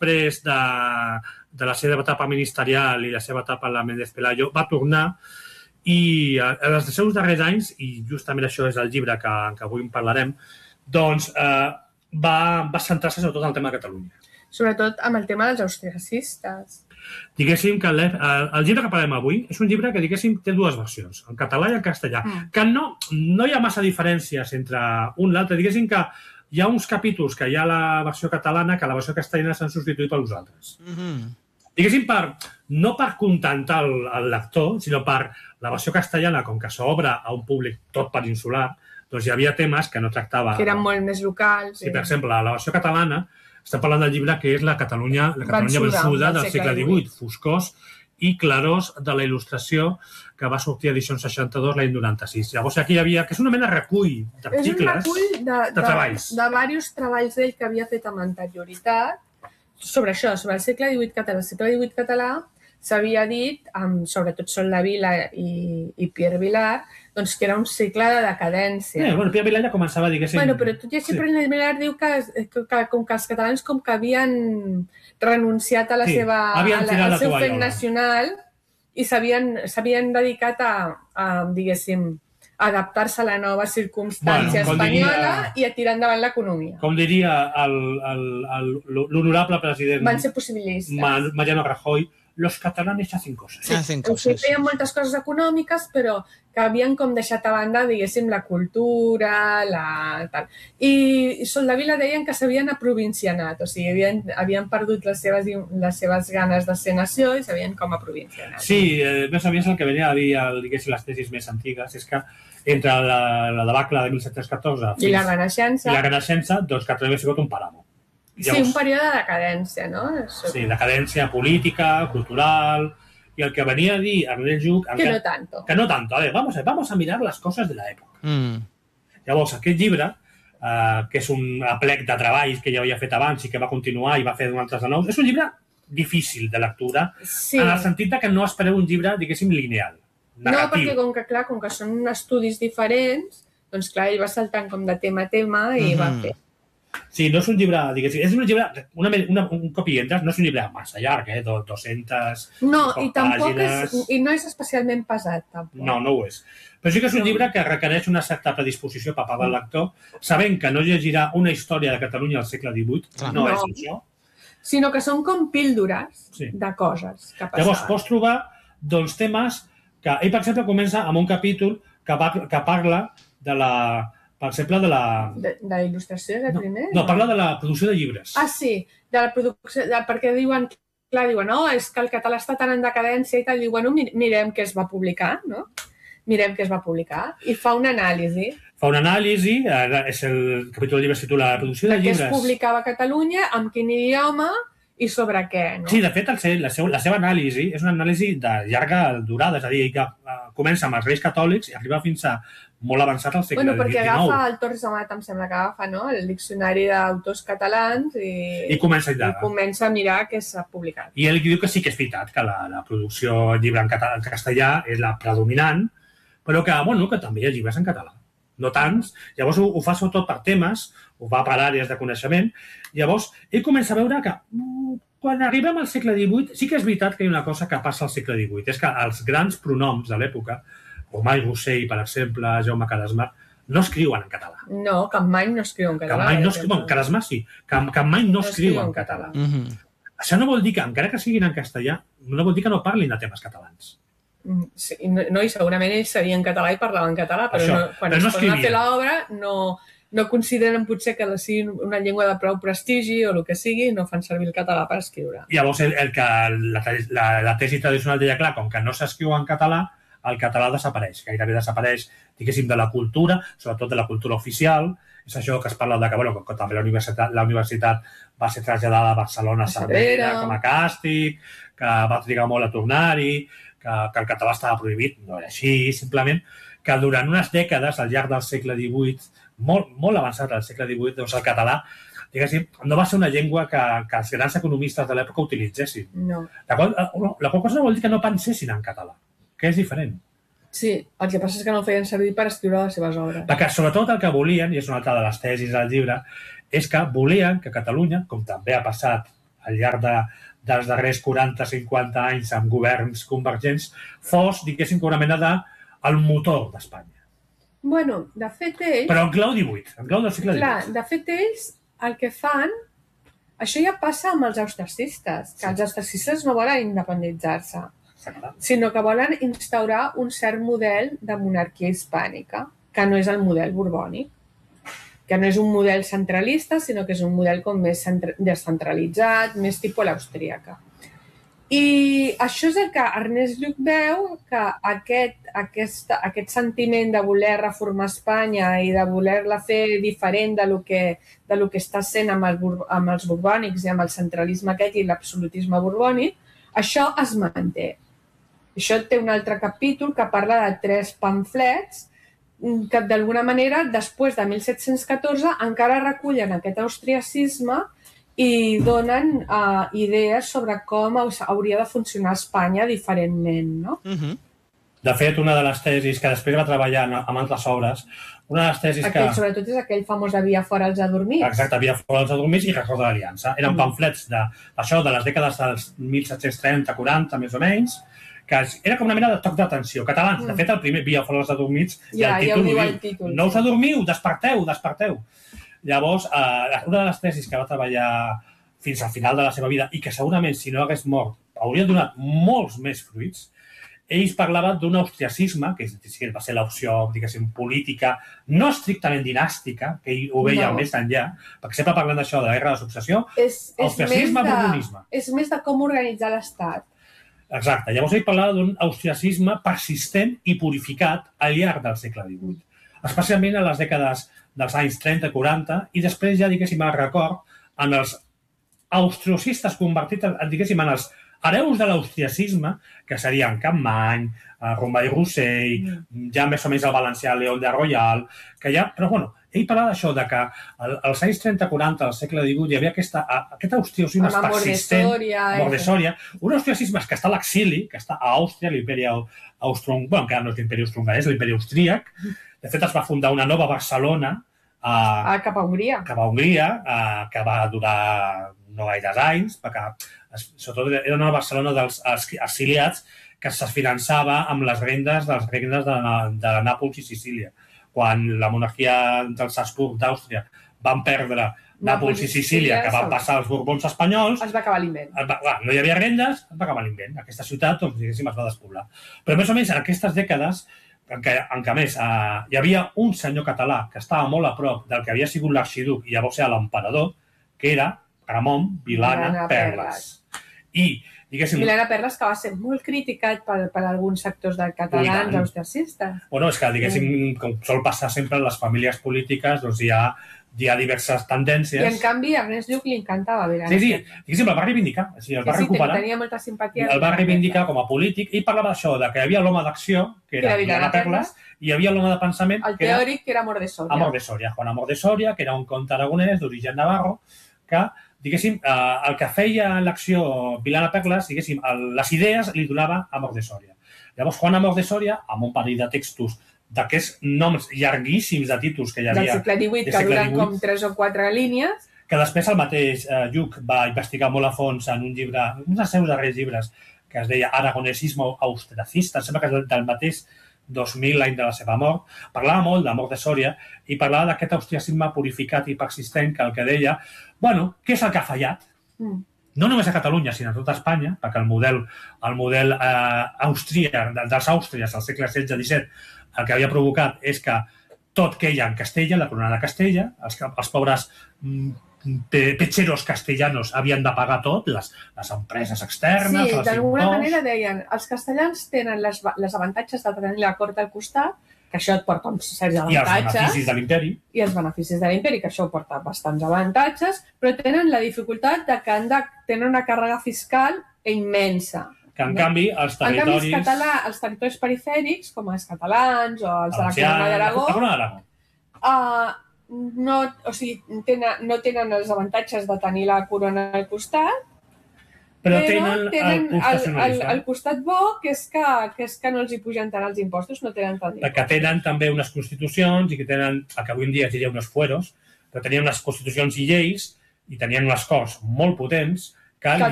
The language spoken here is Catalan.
després de la seva etapa ministerial i la seva etapa a la Méndez Pelayo, va tornar i en els seus darrers anys, i justament això és el llibre que avui en parlarem, doncs va centrar-se sobretot en el tema de Catalunya. Sobretot amb el tema dels austriacistes. Diguéssim que el llibre que parlem avui és un llibre que, diguéssim, té dues versions, en català i en castellà, que no hi ha massa diferències entre un i l'altre. Diguéssim que hi ha uns capítols que hi ha a la versió catalana que a la versió castellana s'han substituït per uns altres. Diguéssim, no per contentar el lector, sinó per la versió castellana, com que s'obre a un públic tot peninsular, doncs hi havia temes que no tractava... Que eren molt més locals. I, per exemple, a la versió catalana estem parlant del llibre que és la Catalunya vençuda del segle XVIII, foscors i clarors de la il·lustració, que va sortir a edició 62 l'any 96. Llavors aquí hi havia, que és una mena de recull d'articles, de treballs. De diversos treballs d'ell que havia fet amb anterioritat sobre això, sobre el segle XVIII català. El segle XVIII català s'havia dit, sobretot Soldevila i Pierre Vilar, doncs que era un segle de decadència. Bueno, Pierre Vilar ja començava, diguéssim... Bueno, però tot i així, Pierre Vilar diu que com que els catalans com que havien renunciat al seu fet nacional i s'havien dedicat a diguéssim, adaptar-se a la nova circumstància espanyola i a tirar endavant l'economia. Com diria l'honorable president van ser possibilistes. Mariano Rajoy, los catalanes hacen cosas. Feien moltes coses econòmiques, però que havien com deixat a banda, diguéssim, la cultura, tal. I Soldevila deien que s'havien aprovincianat, o sigui, havien perdut les seves ganes de ser nació i s'havien com aprovincianat. Sí, més o menys el que venia a dir, diguéssim, les tesis més antigues, és que entre la debacle de 1714 i la Renaixença, doncs Catalunya ha sigut un pàramo. Sí, un període de decadència, no? Sí, decadència política, cultural, y el que venía a dir Ernest Lluch... Que no tanto. Que no tanto. A ver, vamos a mirar las cosas de la època. Llavors, aquest llibre, que és un aplec de treballs que ja havia fet abans i que va continuar i va fer altres de nous, és un llibre difícil de lectura, en el sentit que no espereu un llibre, diguéssim, lineal, narratiu. No, perquè, com que són estudis diferents, doncs clar, ell va saltant com de tema a tema i va fer. Sí, no és un llibre, diguéssim, és un llibre, un cop hi entres, no és un llibre massa llarg, 200 no, i tampoc no és especialment pesat, tampoc. No ho és. Però sí que és un llibre que requereix una certa predisposició per part del lector, sabent que no llegirà una història de Catalunya al segle XVIII, no és això. Sinó que són com píldores de coses que passaven. Llavors, pots trobar temes que... Ell, per exemple, comença amb un capítol que parla de la... Per exemple, de la... De il·lustració, és el primer? No, parla de la producció de llibres. Ah, sí, de la producció... Perquè diuen, és que el català està tan en decadència i tal, i bueno, mirem què es va publicar, no? Mirem què es va publicar, i fa una anàlisi. Fa una anàlisi, és el capítol del llibre es titula La producció de llibres. Que es publicava a Catalunya, amb quin idioma i sobre què, no? Sí, de fet, la seva anàlisi és una anàlisi de llarga durada, és a dir, que comença amb els Reis Catòlics i arriba fins a molt avançat al segle XIX. Bueno, perquè agafa el Torres Amat, em sembla que agafa, no?, el diccionari d'autors catalans i comença a mirar què s'ha publicat. I ell diu que sí que és veritat, que la producció llibre en castellà és la predominant, però que també hi ha llibres en català. No tants. Llavors ho fa sobretot per temes, ho fa per àrees de coneixement. Llavors, ell comença a veure que quan arribem al segle XVIII sí que és veritat que hi ha una cosa que passa al segle XVIII, és que els grans pronoms de l'època, Omar Rossell, per exemple, Jaume Cadasmar, no escriuen en català. No, Capmany no escriu en català. Cadasmar sí, Capmany no escriu en català. Això no vol dir que, encara que siguin en castellà, no vol dir que no parlin de temes catalans. Sí, no, i segurament ells sabien català i parlaven català, però quan es posen a fer l'obra no consideren potser que sigui una llengua de prou prestigi o el que sigui, no fan servir el català per escriure. Llavors, la tesi tradicional deia, clar, com que no s'escriu en català, el català desapareix, gairebé desapareix, diguéssim, de la cultura, sobretot de la cultura oficial. És això que es parla de que també la universitat va ser traslladada a Barcelona, a Cervera, com a càstig, que va trigar molt a tornar-hi, que el català estava prohibit. No era així, simplement que durant unes dècades, al llarg del segle XVIII, molt avançat al segle XVIII, doncs el català, diguéssim, no va ser una llengua que els grans economistes de l'època utilitzessin. No. La qual cosa no vol dir que no pensessin en català, que és diferent. Sí, el que passa és que no el feien servir per escriure les seves obres. Perquè sobretot el que volien, i és una altra de les tesis del llibre, és que volien que Catalunya, com també ha passat al llarg dels darrers 40-50 anys amb governs convergents, fos, diguéssim, una mena del motor d'Espanya. Bueno, de fet ells... Però en clau 18, en clau del segle XVIII. Clar, de fet ells el que fan... Això ja passa amb els austriacistes, que els austriacistes no volen independitzar-se, sinó que volen instaurar un cert model de monarquia hispànica, que no és el model borbònic, que no és un model centralista, sinó que és un model com més descentralitzat, més tipus l'austríaca. I això és el que Ernest Lluch veu, que aquest sentiment de voler reformar Espanya i de voler-la fer diferent de lo que està sent amb els borbònics i amb el centralisme aquest i l'absolutisme borbònic, això es manté. Això té un altre capítol que parla de 3 pamflets que d'alguna manera, després de 1714, encara recullen aquest austriacisme i donen idees sobre com hauria de funcionar Espanya diferentment, no? De fet, una de les tesis que després va treballar amb altres obres, una de les tesis que... Sobretot és aquell famós de Via fora els adormits. Exacte, Via fora els adormits i Record de l'Aliança. Eren pamflets d'això, de les dècades dels 1730-40, més o menys, que era com una mena de toc d'atenció. Catalans, de fet, el primer Via fora els adormits, i el títol no us adormiu, desperteu, desperteu. Llavors, una de les tesis que va treballar fins al final de la seva vida i que segurament, si no hagués mort, hauria donat molts més fruits, ells parlaven d'un austriacisme, que va ser l'opció, diguéssim, política, no estrictament dinàstica, que ell ho veia més enllà, perquè sempre parlant d'això, de la guerra de successió, austriacisme, borbonisme. És més de com organitzar l'Estat. Exacte. Llavors ell parlava d'un austriacisme persistent i purificat al llarg del segle XVIII, especialment a les dècades dels anys 30-40, i després ja, diguéssim, el record en els austriacistes convertits, diguéssim, en els hereus de l'austriacisme, que serien Capmany, Rombay Rossell, ja més o menys el valencià León de Royal, que ja... Però, bueno, ell parlava d'això, de que als anys 30-40, al segle XVIII, hi havia aquest austriacisme persistent, mort de Sòria, un austriacisme que està a l'exili, que està a Àustria, l'imperi austro-hongarès, bueno, encara no és l'imperi austro-hongarès, l'imperi austríac. De fet, es va fundar una nova Barcelona cap a Hongria, que va durar no gaires anys, perquè sobretot era una Barcelona dels exiliats que es finançava amb les rendes dels regnes de Nàpols i Sicília. Quan la monarquia dels Habsburg d'Àustria van perdre Nàpols i Sicília, que van passar als borbons espanyols... Es va acabar l'invent. No hi havia rendes, es va acabar l'invent. Aquesta ciutat, doncs, diguéssim, es va despoblar. Però més o menys en aquestes dècades, en què a més hi havia un senyor català que estava molt a prop del que havia sigut l'arxiduc i llavors era l'emperador, que era Ramon Vilana Perles. I, diguéssim... Vilana Perles, que va ser molt criticat per alguns sectors de catalans austriacistes. Bueno, és que, diguéssim, com sol passar sempre en les famílies polítiques, doncs hi ha diverses tendències. I, en canvi, a Ernest Lluch li encantava Vilana. Sí, diguéssim, el va reivindicar. El va recuperar. Tenia molta simpatia. El va reivindicar com a polític. Ell parlava d'això, que hi havia l'home d'acció, que era Vilana Perles, i hi havia l'home de pensament, el teòric, que era Amor de Sòria. Amor de Sòria. Juan Amor de Sòria, que era un comte aragonès d'origen navarro, que, diguéssim, el que feia l'acció Vilana Perles, diguéssim, les idees li donava Amor de Sòria. Llavors, Juan Amor de Sòria, amb un parell de textos d'aquests noms llarguíssims de títols que hi havia... Del segle XVIII, que duren com 3 o 4 línies. Que després el mateix Lluch va investigar molt a fons en un llibre, un dels seus darrers llibres, que es deia Aragonesisme austracista, sembla que és del mateix 2000, l'any de la seva mort. Parlava molt d'Amor de Sòria i parlava d'aquest austriacisme purificat i persistent, que el que deia, bueno, què és el que ha fallat? No només a Catalunya, sinó a tota Espanya, perquè el model austríac, dels Àustries al segle XVI-XVII, el que havia provocat és que tot queia en Castella, la corona de Castella, els pobres pecheros castellanos havien de pagar tot, les empreses externes, sí, d'alguna manera deien, els castellans tenen les avantatges de tenir la cort al costat, que això et porta uns certs avantatges. I els beneficis de l'imperi. I els beneficis de l'imperi, que això porta bastants avantatges, però tenen la dificultat de que tenen una càrrega fiscal immensa. Que, en canvi, els territoris... En canvi, els territoris perifèrics, com els catalans o els de la Corona d'Aragó, no tenen els avantatges de tenir la corona al costat, però tenen el costat bo, que és que no els hi pugen tant els impostos, no tenen tant d'impostos. Perquè tenen també unes constitucions i que tenen, el que avui en dia es diria unes fueros, però tenien unes constitucions i lleis i tenien unes corts molt potents que